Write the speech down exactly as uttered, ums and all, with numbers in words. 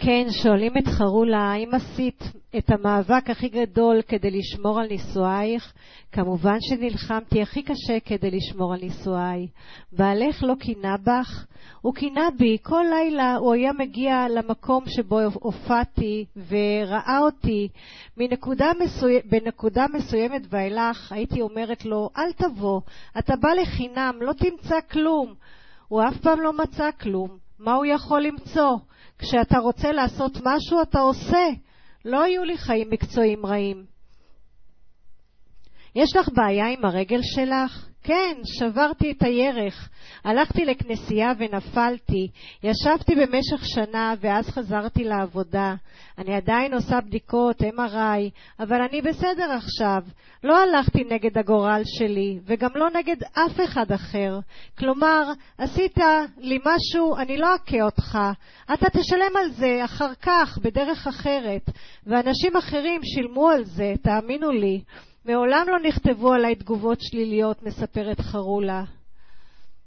כן, שואלים את חרולה, האם עשית את המאבק הכי גדול כדי לשמור על נישואייך? כמובן שנלחמתי הכי קשה כדי לשמור על נישואיי. בעלך לא קינה בך? הוא קינה בי. כל לילה הוא היה מגיע למקום שבו הופעתי וראה אותי. מנקודה מסוים, בנקודה מסוימת ואילך הייתי אומרת לו, אל תבוא, אתה בא לחינם, לא תמצא כלום. הוא אף פעם לא מצא כלום. מה הוא יכול למצוא? כשאתה רוצה לעשות משהו אתה עושה. לא היו לי חיים מקצועיים רעים. יש לך בעיה עם הרגל שלך? כן, שברתי את הירך. הלכתי לכנסייה ונפלתי. ישבתי במשך שנה ואז חזרתי לעבודה. אני עדיין עושה בדיקות, אם אר איי, אבל אני בסדר עכשיו. לא הלכתי נגד הגורל שלי וגם לא נגד אף אחד אחר. כלומר, עשית לי משהו, אני לא אכה אותך. אתה תשלם על זה אחר כך בדרך אחרת. ואנשים אחרים שילמו על זה, תאמינו לי. מעולם לא נכתבו עליי תגובות שליליות, מספרת חרולה.